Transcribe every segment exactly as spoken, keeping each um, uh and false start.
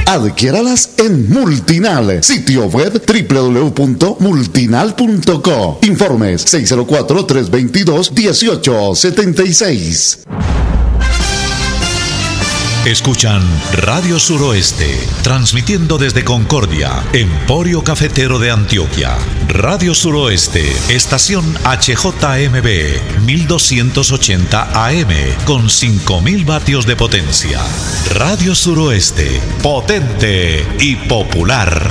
Adquiéralas en Multinal, sitio web doble u doble u doble u punto multinal punto co. Informes seis cero cuatro, tres dos dos, uno ocho siete seis. Escuchan Radio Suroeste, transmitiendo desde Concordia, Emporio Cafetero de Antioquia. Radio Suroeste, estación H J M B, mil doscientos ochenta A M, con cinco mil vatios de potencia. Radio Suroeste, potente y popular.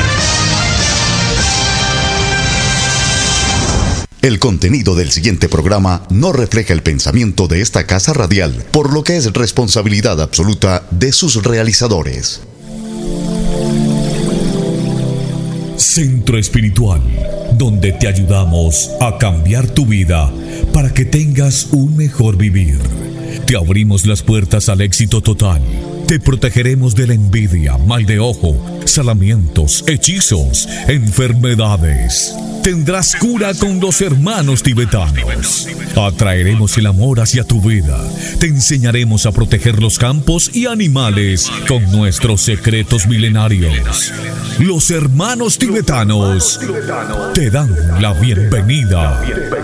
El contenido del siguiente programa no refleja el pensamiento de esta casa radial, por lo que es responsabilidad absoluta de sus realizadores. Centro Espiritual, donde te ayudamos a cambiar tu vida para que tengas un mejor vivir. Te abrimos las puertas al éxito total. Te protegeremos de la envidia, mal de ojo, salamientos, hechizos, enfermedades. Tendrás cura con los hermanos tibetanos. Atraeremos el amor hacia tu vida. Te enseñaremos a proteger los campos y animales con nuestros secretos milenarios. Los hermanos tibetanos te dan la bienvenida.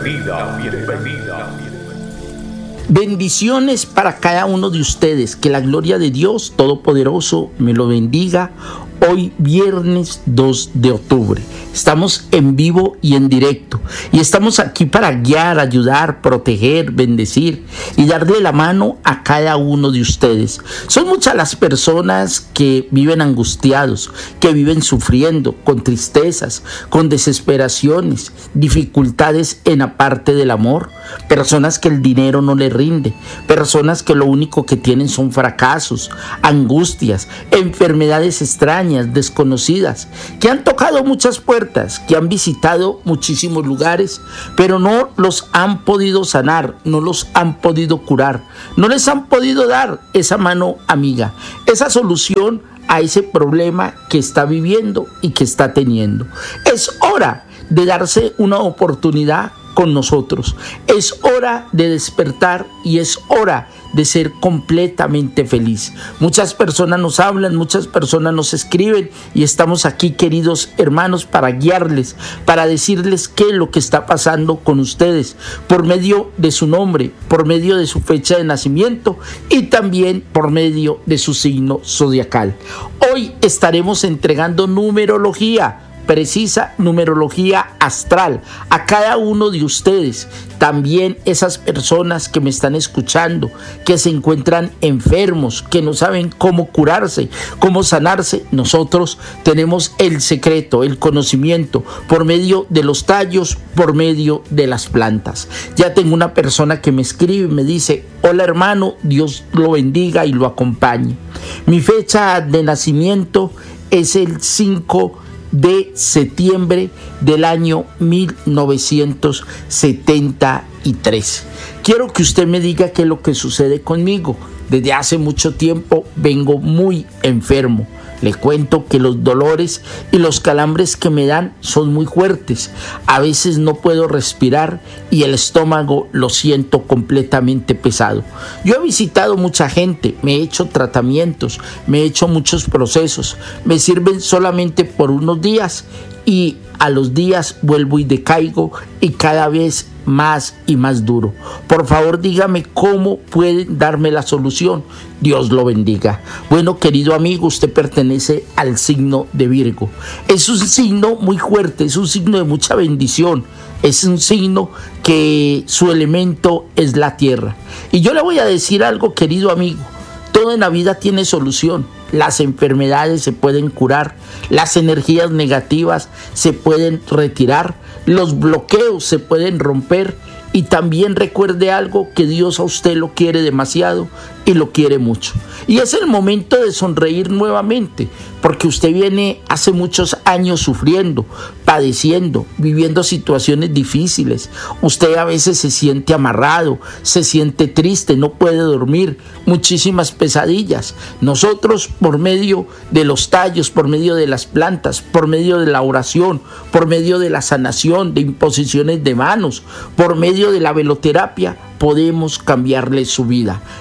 Bendiciones para cada uno de ustedes. Que la gloria de Dios Todopoderoso me lo bendiga. Hoy viernes dos de octubre. Estamos en vivo y en directo. Y estamos aquí para guiar, ayudar, proteger, bendecir y darle la mano a cada uno de ustedes. Son muchas las personas que viven angustiados, que viven sufriendo, con tristezas, con desesperaciones, dificultades en la parte del amor. Personas que el dinero no les rinde. Personas que lo único que tienen son fracasos, angustias, enfermedades extrañas, desconocidas, que han tocado muchas puertas, que han visitado muchísimos lugares, pero no los han podido sanar, no los han podido curar, no les han podido dar esa mano amiga, esa solución a ese problema que está viviendo y que está teniendo. Es hora de darse una oportunidad con nosotros. Es hora de despertar y es hora de ser completamente feliz. Muchas personas nos hablan, muchas personas nos escriben y estamos aquí, queridos hermanos, para guiarles, para decirles qué es lo que está pasando con ustedes por medio de su nombre, por medio de su fecha de nacimiento y también por medio de su signo zodiacal. Hoy estaremos entregando numerología precisa, numerología astral a cada uno de ustedes. También esas personas que me están escuchando, que se encuentran enfermos, que no saben cómo curarse, cómo sanarse. Nosotros tenemos el secreto, el conocimiento por medio de los tallos, por medio de las plantas. Ya tengo una persona que me escribe y me dice: hola hermano, Dios lo bendiga y lo acompañe. Mi fecha de nacimiento es el cinco de septiembre del año mil novecientos setenta y tres. Quiero que usted me diga qué es lo que sucede conmigo. Desde hace mucho tiempo vengo muy enfermo. Le cuento que los dolores y los calambres que me dan son muy fuertes. A veces no puedo respirar y el estómago lo siento completamente pesado. Yo he visitado mucha gente, me he hecho tratamientos, me he hecho muchos procesos. Me sirven solamente por unos días y a los días vuelvo y decaigo y cada vez más y más duro. Por favor, dígame cómo pueden darme la solución. Dios lo bendiga. Bueno, querido amigo, usted pertenece al signo de Virgo. Es un signo muy fuerte, es un signo de mucha bendición. Es un signo que su elemento es la tierra. Y yo le voy a decir algo, querido amigo. Todo en la vida tiene solución. Las enfermedades se pueden curar, las energías negativas se pueden retirar, los bloqueos se pueden romper y también recuerde algo, que Dios a usted lo quiere demasiado y lo quiere mucho. Y es el momento de sonreír nuevamente, porque usted viene hace muchos años sufriendo, padeciendo, viviendo situaciones difíciles. Usted a veces se siente amarrado, se siente triste, no puede dormir, muchísimas pesadillas. Nosotros, por medio de los tallos, por medio de las plantas, por medio de la oración, por medio de la sanación, de imposiciones de manos, por medio de la veloterapia, podemos cambiarle su vida. Claro que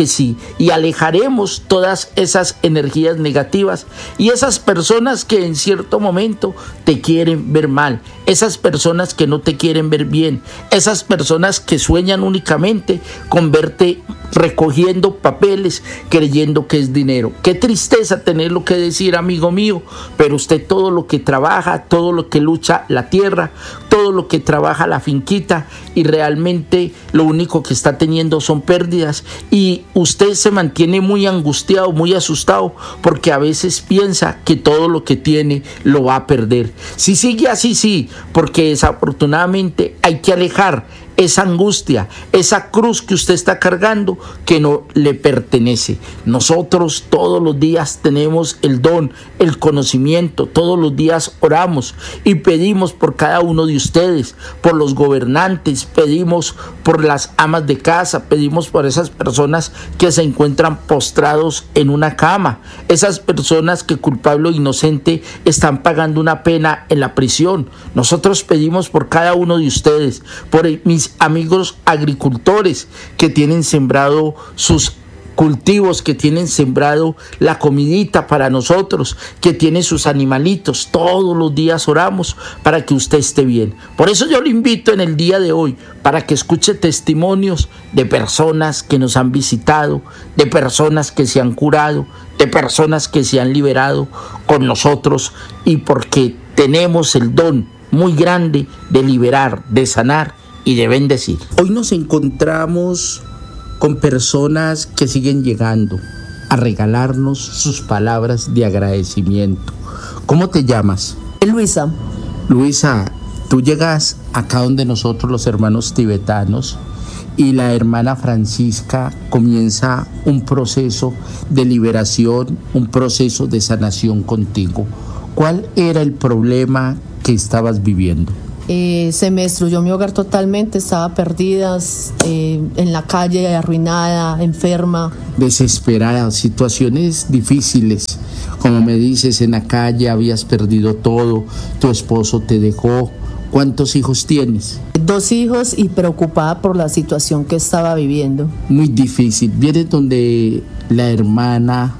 que sí, y alejaremos todas esas energías negativas y esas personas que en cierto momento te quieren ver mal, esas personas que no te quieren ver bien, esas personas que sueñan únicamente con verte recogiendo papeles creyendo que es dinero. Qué tristeza tenerlo que decir, amigo mío, pero usted todo lo que trabaja, todo lo que lucha la tierra, todo lo que trabaja la finquita, y realmente lo único que está teniendo son pérdidas, y usted se mantiene muy angustiado, muy asustado, porque a veces piensa que todo lo que tiene lo va a perder. Si sigue así, sí, porque desafortunadamente hay que alejar esa angustia, esa cruz que usted está cargando que no le pertenece. Nosotros todos los días tenemos el don, el conocimiento, todos los días oramos y pedimos por cada uno de ustedes, por los gobernantes, pedimos por las amas de casa, pedimos por esas personas que se encuentran postrados en una cama, esas personas que culpable o inocente están pagando una pena en la prisión. Nosotros pedimos por cada uno de ustedes, por mis amigos agricultores que tienen sembrado sus cultivos, que tienen sembrado la comidita para nosotros, que tienen sus animalitos. Todos los días oramos para que usted esté bien. Por eso yo lo invito en el día de hoy para que escuche testimonios de personas que nos han visitado, de personas que se han curado, de personas que se han liberado con nosotros, y porque tenemos el don muy grande de liberar, de sanar y de bendecir. Hoy nos encontramos con personas que siguen llegando a regalarnos sus palabras de agradecimiento. ¿Cómo te llamas? Luisa. Luisa, tú llegas acá donde nosotros los hermanos tibetanos, y la hermana Francisca comienza un proceso de liberación, un proceso de sanación contigo. ¿Cuál era el problema que estabas viviendo? Eh, se me destruyó mi hogar totalmente, estaba perdida, eh, en la calle, arruinada, enferma. Desesperada, situaciones difíciles. Como me dices, en la calle habías perdido todo, tu esposo te dejó. ¿Cuántos hijos tienes? Dos hijos, y preocupada por la situación que estaba viviendo. Muy difícil. Vienes donde la hermana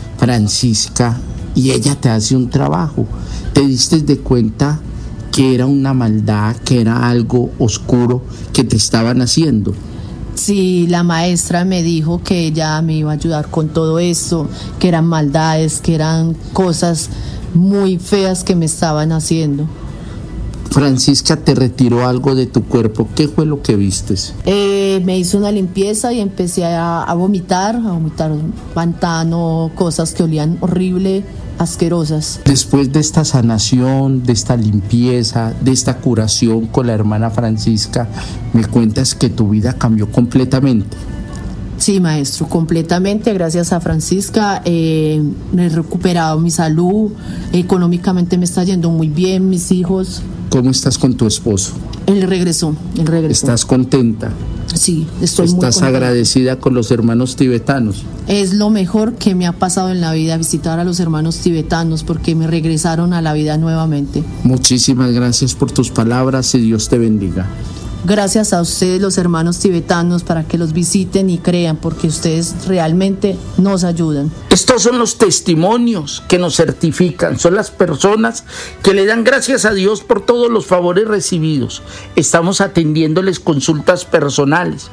Francisca y ella te hace un trabajo. Te diste de cuenta que era una maldad, que era algo oscuro que te estaban haciendo. Sí, la maestra me dijo que ella me iba a ayudar con todo esto, que eran maldades, que eran cosas muy feas que me estaban haciendo. Francisca te retiró algo de tu cuerpo. ¿Qué fue lo que vistes? Eh, me hizo una limpieza y empecé a, a vomitar, a vomitar pantano, cosas que olían horrible, asquerosas. Después de esta sanación, de esta limpieza, de esta curación con la hermana Francisca, me cuentas que tu vida cambió completamente. Sí, maestro, completamente. Gracias a Francisca eh, me he recuperado mi salud, económicamente me está yendo muy bien, mis hijos. ¿Cómo estás con tu esposo? Él regresó, él regresó. ¿Estás contenta? Sí, estoy muy ¿Estás agradecida con los hermanos tibetanos? Es lo mejor que me ha pasado en la vida, visitar a los hermanos tibetanos, porque me regresaron a la vida nuevamente. Muchísimas gracias por tus palabras y Dios te bendiga. Gracias a ustedes, los hermanos tibetanos, para que los visiten y crean, porque ustedes realmente nos ayudan. Estos son los testimonios que nos certifican, son las personas que le dan gracias a Dios por todos los favores recibidos. Estamos atendiéndoles consultas personales.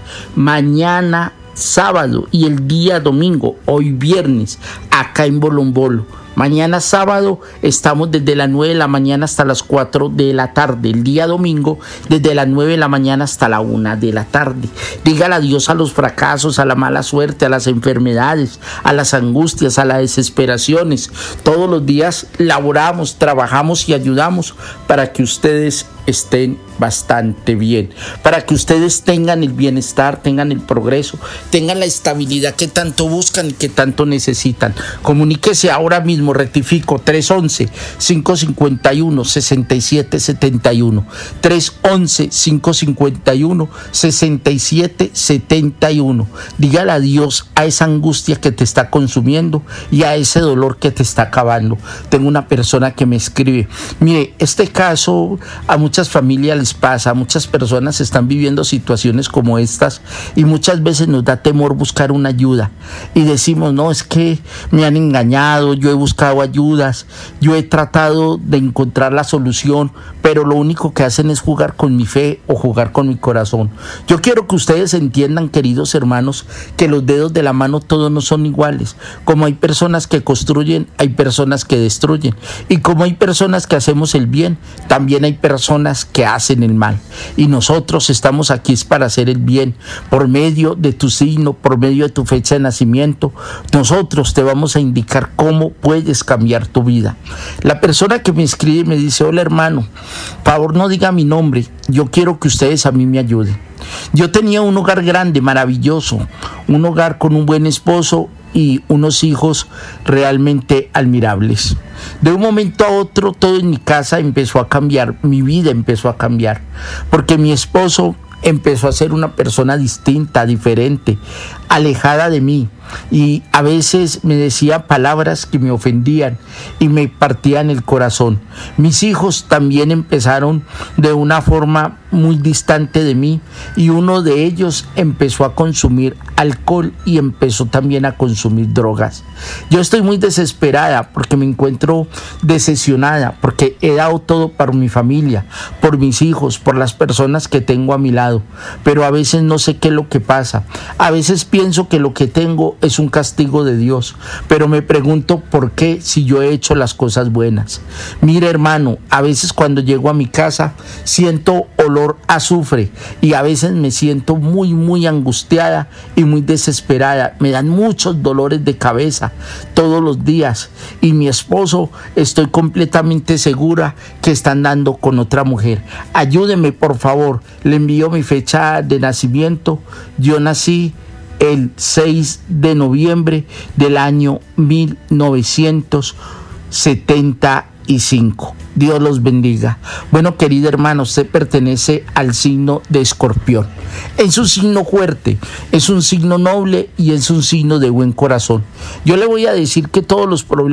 Mañana sábado y el día domingo, hoy viernes, acá en Bolombolo. Mañana sábado estamos desde las nueve de la mañana hasta las cuatro de la tarde. El día domingo desde las nueve de la mañana hasta la una de la tarde. Dígale adiós a los fracasos, a la mala suerte, a las enfermedades, a las angustias, a las desesperaciones. Todos los días laboramos, trabajamos y ayudamos para que ustedes estén bastante bien, para que ustedes tengan el bienestar, tengan el progreso, tengan la estabilidad que tanto buscan y que tanto necesitan. Comuníquese ahora mismo mismo, rectifico, tres once, cinco cincuenta y uno, sesenta y siete setenta y uno, tres once, cinco cincuenta y uno, sesenta y siete setenta y uno. Dígale adiós a esa angustia que te está consumiendo y a ese dolor que te está acabando. Tengo una persona que me escribe, mire, este caso a muchas familias les pasa, muchas personas están viviendo situaciones como estas y muchas veces nos da temor buscar una ayuda y decimos, no, es que me han engañado, yo he buscado ayudas, yo he tratado de encontrar la solución, pero lo único que hacen es jugar con mi fe o jugar con mi corazón. Yo quiero que ustedes entiendan, queridos hermanos, que los dedos de la mano todos no son iguales. Como hay personas que construyen, hay personas que destruyen. Y como hay personas que hacemos el bien, también hay personas que hacen el mal. Y nosotros estamos aquí es para hacer el bien. Por medio de tu signo, por medio de tu fecha de nacimiento, nosotros te vamos a indicar cómo puedes cambiar tu vida. La persona que me escribe me dice, hola hermano, favor no diga mi nombre, yo quiero que ustedes a mí me ayuden. Yo tenía un hogar grande, maravilloso, un hogar con un buen esposo y unos hijos realmente admirables. De un momento a otro todo en mi casa empezó a cambiar, mi vida empezó a cambiar, porque mi esposo empezó a ser una persona distinta, diferente, alejada de mí, y a veces me decía palabras que me ofendían y me partían el corazón. Mis hijos también empezaron de una forma muy distante de mí y uno de ellos empezó a consumir alcohol y empezó también a consumir drogas. Yo estoy muy desesperada porque me encuentro decepcionada, porque he dado todo para mi familia, por mis hijos, por las personas que tengo a mi lado, pero a veces no sé qué es lo que pasa. A veces pienso que lo que tengo es un castigo de Dios, pero me pregunto por qué si yo he hecho las cosas buenas. Mire hermano, a veces cuando llego a mi casa siento olor a azufre y a veces me siento muy muy angustiada y muy desesperada. Me dan muchos dolores de cabeza todos los días y mi esposo estoy completamente segura que está andando con otra mujer. Ayúdeme por favor, le envío mi fecha de nacimiento. Yo nací el seis de noviembre del año mil novecientos setenta y cinco. Dios los bendiga. Bueno, querido hermano, usted pertenece al signo de Escorpión. Es un signo fuerte, es un signo noble y es un signo de buen corazón. Yo le voy a decir que todos los problemas